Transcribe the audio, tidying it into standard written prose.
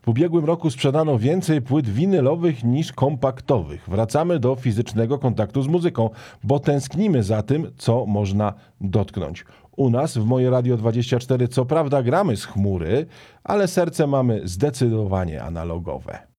W ubiegłym roku sprzedano więcej płyt winylowych niż kompaktowych. Wracamy do fizycznego kontaktu z muzyką, bo tęsknimy za tym, co można dotknąć. U nas w Moje Radio 24 co prawda gramy z chmury, ale serce mamy zdecydowanie analogowe.